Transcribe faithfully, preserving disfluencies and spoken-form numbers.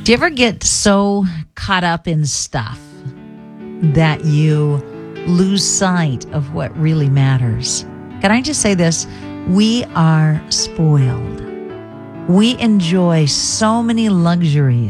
Do you ever get so caught up in stuff that you lose sight of what really matters? Can I just say this? We are spoiled. We enjoy so many luxuries